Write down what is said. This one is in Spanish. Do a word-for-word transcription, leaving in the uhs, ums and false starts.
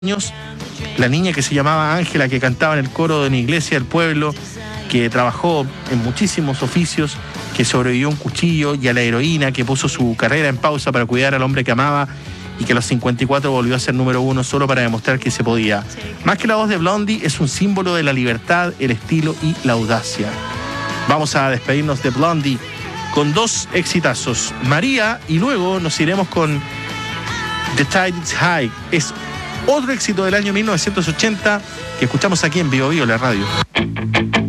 años, la niña que se llamaba Ángela, que cantaba en el coro de una iglesia del pueblo, que trabajó en muchísimos oficios, que sobrevivió a un cuchillo y a la heroína, que puso su carrera en pausa para cuidar al hombre que amaba y que a los cincuenta y cuatro volvió a ser número uno solo para demostrar que se podía. Sí. Más que la voz de Blondie, es un símbolo de la libertad, el estilo y la audacia. Vamos a despedirnos de Blondie con dos exitazos, María, y luego nos iremos con The Tide is High. Es otro éxito del año mil novecientos ochenta que escuchamos aquí en Bio Bio, la radio.